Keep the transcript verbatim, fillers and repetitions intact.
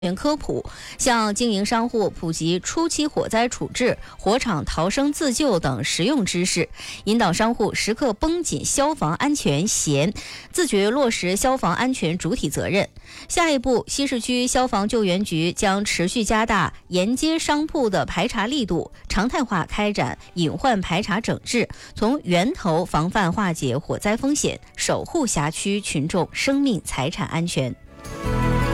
科普，向经营商户普及初期火灾处置、火场逃生自救等实用知识，引导商户时刻绷紧消防安全弦，自觉落实消防安全主体责任。下一步，西市区消防救援局将持续加大沿街商铺的排查力度，常态化开展隐患排查整治，从源头防范化解火灾风险，守护辖区群众生命财产安全。